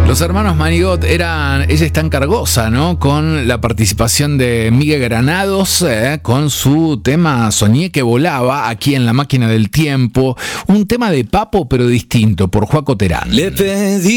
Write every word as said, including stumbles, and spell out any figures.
Los hermanos Manigot eran, ella es tan cargosa, ¿no? Con la participación de Miguel Granados, eh, con su tema Soñé que volaba, aquí en La Máquina del Tiempo. Un tema de Papo, pero distinto, por Joaco Terán. Le pedí